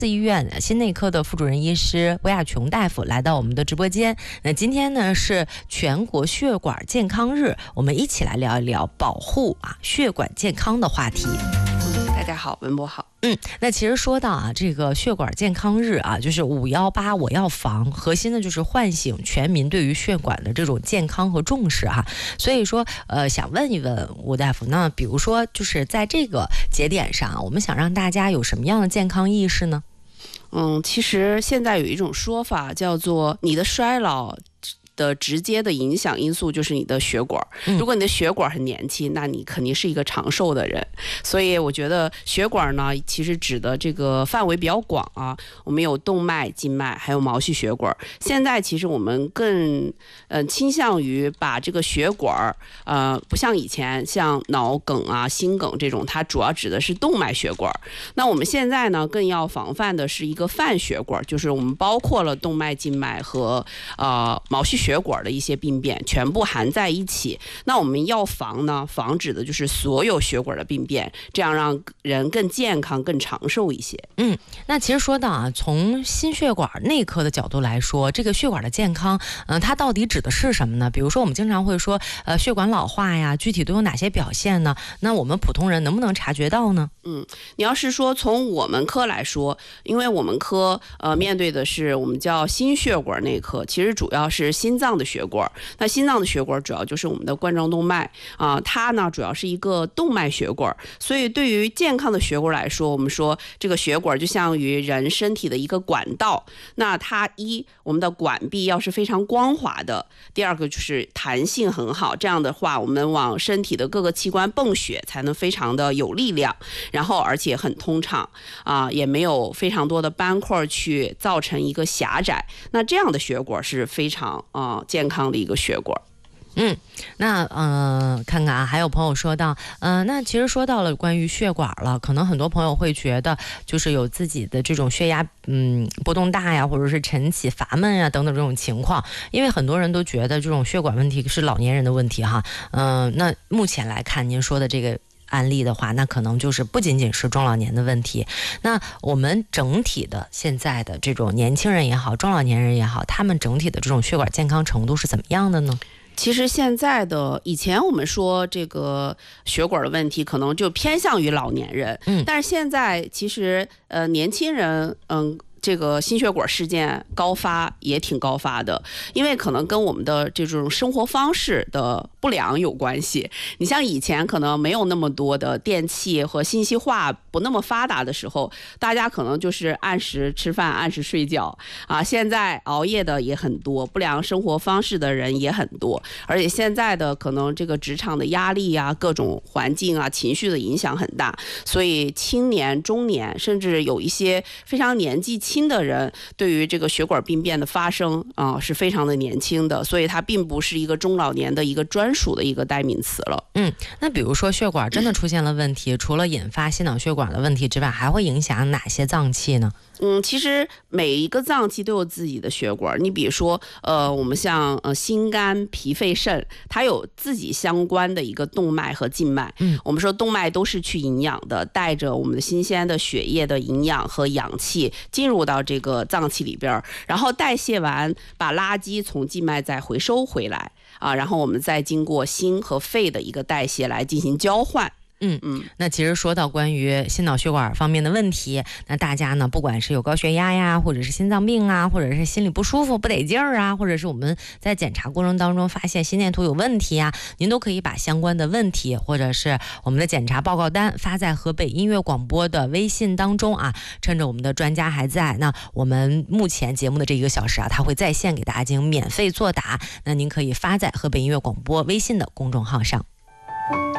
医院心内科的副主任医师魏亚琼大夫来到我们的直播间。那今天呢是全国血管健康日，我们一起来聊一聊保护血管健康的话题。 大家好，文博好。 那其实说到这个血管健康日就是518我要防，核心的就是唤醒全民对于血管的这种健康和重视所以说想问一问吴大夫，那比如说就是在这个节点上，我们想让大家有什么样的健康意识呢？ 其实现在有一种说法叫做你的衰老的直接的影响因素就是你的血管，如果你的血管很年轻，那你肯定是一个长寿的人。所以我觉得血管呢，其实指的这个范围比较广我们有动脉、静脉，还有毛细血管。现在其实我们更倾向于把这个血管不像以前像脑梗心梗这种，它主要指的是动脉血管。那我们现在呢，更要防范的是一个泛血管，就是我们包括了动脉、静脉和毛细血管的一些病变全部含在一起。那我们要防止的就是所有血管的病变，这样让人更健康更长寿一些。 那其实说到从心血管内科的角度来说，这个血管的健康它到底指的是什么呢？比如说我们经常会说血管老化呀，具体都有哪些表现呢？那我们普通人能不能察觉到呢？ 你要是说从我们科来说，因为我们科面对的是我们叫心血管内科，其实主要是心脏的血管。那心脏的血管主要就是我们的冠状动脉它呢主要是一个动脉血管。所以对于健康的血管来说，我们说这个血管就像于人身体的一个管道。那它我们的管壁要是非常光滑的，第二个就是弹性很好，这样的话我们往身体的各个器官泵血才能非常的有力量，然后而且很通畅也没有非常多的斑块去造成一个狭窄。那这样的血管是非常健康的一个血管。 那看看还有朋友说到那其实说到了关于血管了，可能很多朋友会觉得就是有自己的这种血压波动大呀，或者是晨起乏闷呀等等这种情况，因为很多人都觉得这种血管问题是老年人的问题那目前来看您说的这个案例的话，那可能就是不仅仅是中老年的问题。那我们整体的现在的这种年轻人也好，中老年人也好，他们整体的这种血管健康程度是怎么样的呢？ 其实现在以前我们说这个血管的问题可能就偏向于老年人，但是现在其实年轻人这个心血管事件高发也挺高发的，因为可能跟我们的这种生活方式的不良有关系。你像以前可能没有那么多的电器和信息化不那么发达的时候，大家可能就是按时吃饭按时睡觉现在熬夜的也很多，不良生活方式的人也很多，而且现在的可能这个职场的压力各种环境情绪的影响很大，所以青年中年甚至有一些非常年纪轻的人对于这个血管病变的发生是非常的年轻的，所以它并不是一个中老年的一个专属的一个代名词了。 那比如说血管真的出现了问题，除了引发心脑血管的问题之外，还会影响哪些脏器呢？ 其实每一个脏器都有自己的血管。你比如说我们像心肝脾肺肾，它有自己相关的一个动脉和静脉。我们说动脉都是去营养的，带着我们的新鲜的血液的营养和氧气进入到这个脏器里边，然后代谢完把垃圾从静脉再回收回来然后我们再经过心和肺的一个代谢来进行交换。 那其实说到关于心脑血管方面的问题，那大家呢，不管是有高血压呀，或者是心脏病或者是心里不舒服不得劲儿或者是我们在检查过程当中发现心电图有问题您都可以把相关的问题或者是我们的检查报告单发在河北音乐广播的微信当中趁着我们的专家还在，那我们目前节目的这1个小时他会在线给大家进行免费作答，那您可以发在河北音乐广播微信的公众号上。